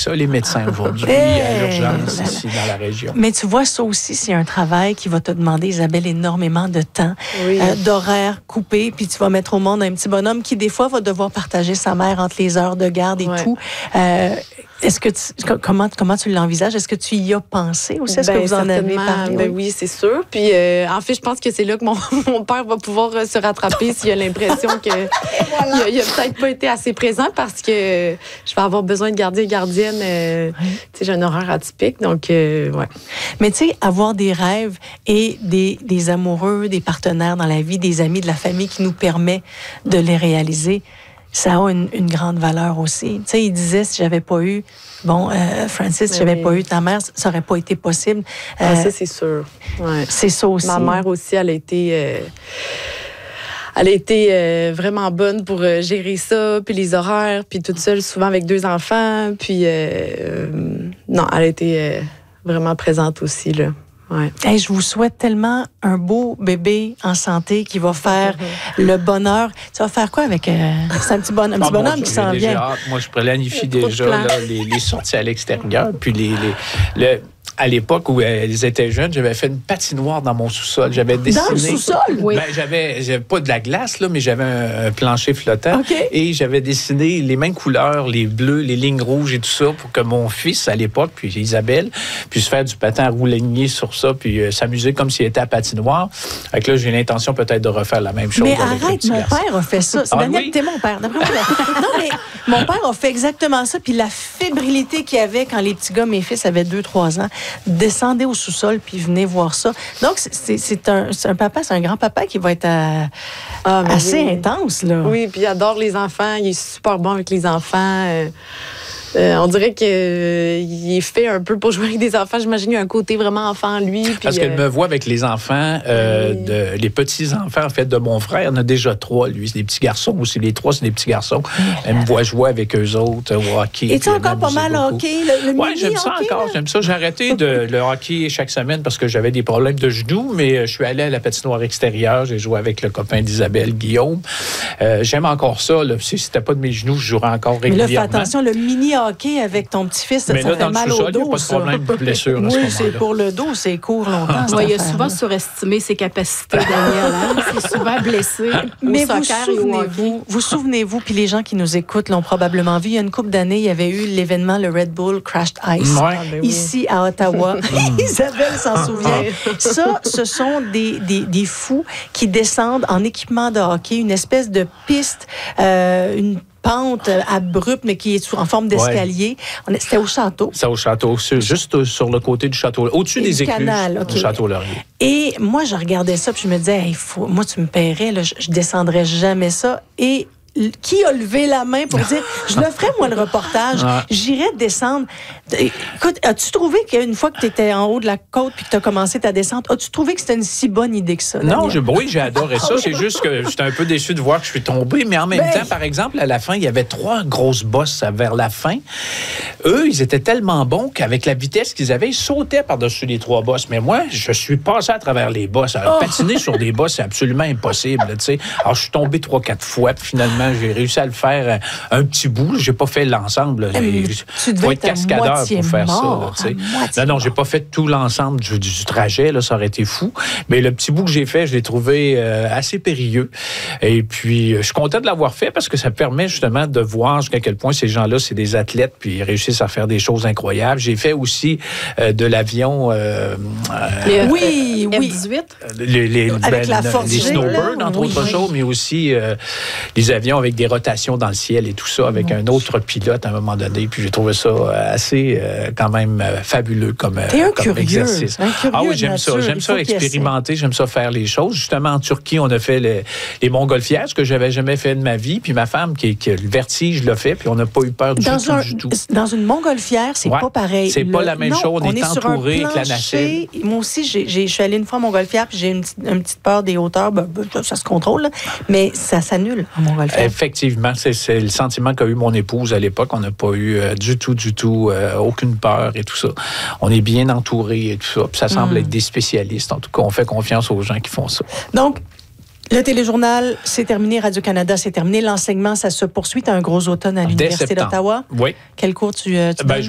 ça, les médecins aujourd'hui, à l'urgence ici dans la région. Mais tu vois, ça aussi, c'est un travail qui va te demander, Isabelle, énormément de temps, d'horaires coupés, puis tu vas mettre au monde un petit bonhomme qui, des fois, va devoir partager sa mère entre les heures de garde et tout. Est-ce que comment tu l'envisages? Est-ce que tu y as pensé aussi? Est-ce que vous en avez parlé? Oui, c'est sûr. Puis, en fait, je pense que c'est là que mon père va pouvoir se rattraper s'il a l'impression que il a peut-être pas été assez présent parce que je vais avoir besoin de gardien et gardienne. Tu sais, j'ai un horaire atypique, donc, Mais tu sais, avoir des rêves et des amoureux, des partenaires dans la vie, des amis, de la famille qui nous permet de les réaliser, ça a une grande valeur aussi. Tu sais, il disait, si j'avais pas eu, Francis, si j'avais pas eu ta mère, ça aurait pas été possible. Ça, c'est sûr. Ouais. C'est ça aussi. Ma mère aussi, elle a été vraiment bonne pour gérer ça, puis les horaires, puis toute seule, souvent avec 2 enfants. Puis, non, elle a été vraiment présente aussi, là. Ouais. Hey, je vous souhaite tellement un beau bébé en santé qui va faire le bonheur. Tu vas faire quoi avec c'est un petit bonhomme qui s'en vient? Moi, je planifie déjà les sorties à l'extérieur, puis à l'époque où elles étaient jeunes, j'avais fait une patinoire dans mon sous-sol. J'avais dessiné. Dans le sous-sol? Oui. J'avais pas de la glace, là, mais j'avais un plancher flottant. Okay. Et j'avais dessiné les mêmes couleurs, les bleus, les lignes rouges et tout ça, pour que mon fils, à l'époque, puis Isabelle, puisse faire du patin à roue lignée sur ça, puis s'amuser comme s'il était à patinoire. Fait que là, j'ai l'intention peut-être de refaire la même chose. Mais arrête, mon père a fait ça. C'est Daniel, t'es mon père. Non, mais mon père a fait exactement ça, puis la fébrilité qu'il y avait quand les petits gars, mes fils, avaient 2-3 ans, descendez au sous-sol puis venez voir ça. Donc, c'est un papa, c'est un grand-papa qui va être assez intense, là. Oui, puis il adore les enfants. Il est super bon avec les enfants. On dirait qu'il est fait un peu pour jouer avec des enfants. J'imagine qu'il y a un côté vraiment enfant, lui. Puis, parce qu'elle me voit avec les enfants, les petits-enfants, en fait, de mon frère. Il y en a déjà 3, lui. C'est des petits garçons aussi. Les 3, c'est des petits garçons. Elle me voit jouer avec eux autres au hockey. Es-tu encore pas mal au hockey? Oui, j'aime ça encore. J'aime ça. J'ai arrêté le hockey chaque semaine parce que j'avais des problèmes de genoux, mais je suis allé à la patinoire extérieure. J'ai joué avec le copain d'Isabelle, Guillaume. J'aime encore ça. Là. Si c'était pas de mes genoux, je jouerais encore régulièrement. Mais là, fais attention, le mini hockey avec ton petit-fils, ça fait mal au dos. Il n'y a pas de problème de blessure. Oui, c'est pour le dos, c'est court longtemps. Oui, il a souvent surestimé ses capacités, Daniel. Hein? C'est souvent blessé mais au soccer et au hockey. Vous souvenez-vous, puis les gens qui nous écoutent l'ont probablement vu, il y a une couple d'années, il y avait eu l'événement, le Red Bull Crashed Ice, ici à Ottawa. Isabelle s'en souvient. Ça, ce sont des fous qui descendent en équipement de hockey, une espèce de piste, une pente abrupte, mais qui est en forme d'escalier. Ouais. C'était au château. C'est au château, juste sur le côté du château, au-dessus des écluses, au château Laurier. Et moi, je regardais ça, puis je me disais, hey, moi, tu me paierais, là, je descendrais jamais ça. Et qui a levé la main pour dire, je le ferais, moi, le reportage, j'irais descendre. Écoute, as-tu trouvé qu'une fois que tu étais en haut de la côte puis que tu as commencé ta descente, as-tu trouvé que c'était une si bonne idée que ça, Daniel? Non, j'ai adoré ça. C'est juste que j'étais un peu déçu de voir que je suis tombé, mais en même temps, par exemple, à la fin, il y avait 3 grosses bosses vers la fin. Eux, ils étaient tellement bons qu'avec la vitesse qu'ils avaient, ils sautaient par-dessus les 3 bosses. Mais moi, je suis passé à travers les bosses. Alors, patiner sur des bosses, c'est absolument impossible, tu sais. Alors, je suis tombé 3-4 fois, puis finalement, j'ai réussi à le faire un petit bout. J'ai pas fait l'ensemble. Tu devais être cascadeur pour faire mort, ça. Non, j'ai pas fait tout l'ensemble du trajet. Là, ça aurait été fou. Mais le petit bout que j'ai fait, je l'ai trouvé assez périlleux. Et puis, je suis content de l'avoir fait parce que ça permet justement de voir jusqu'à quel point ces gens-là, c'est des athlètes puis ils réussissent à faire des choses incroyables. J'ai fait aussi de l'avion... oui. F-18. Avec la force les snowbirds, entre autres choses, mais aussi les avions avec des rotations dans le ciel et tout ça, avec un autre pilote à un moment donné. Puis j'ai trouvé ça assez, quand même, fabuleux comme exercice. Ah oui, j'aime ça. J'aime ça expérimenter, j'aime ça faire les choses. Justement, en Turquie, on a fait les montgolfières, ce que j'avais jamais fait de ma vie. Puis ma femme, qui a le vertige, l'a fait, puis on n'a pas eu peur du tout. Dans une montgolfière, c'est pas pareil. C'est pas la même chose. On est entouré avec la nacelle. Moi aussi, je suis allée une fois en montgolfière, puis j'ai une petite peur des hauteurs. Ça se contrôle, là. Mais ça s'annule en montgolfière. Effectivement, c'est le sentiment qu'a eu mon épouse à l'époque. On n'a pas eu du tout, aucune peur et tout ça. On est bien entouré et tout ça. Puis ça semble être des spécialistes. En tout cas, on fait confiance aux gens qui font ça. Donc, le téléjournal, c'est terminé. Radio-Canada, c'est terminé. L'enseignement, ça se poursuit. Tu as un gros automne à l'Université d'Ottawa. Oui. Quel cours tu donnes?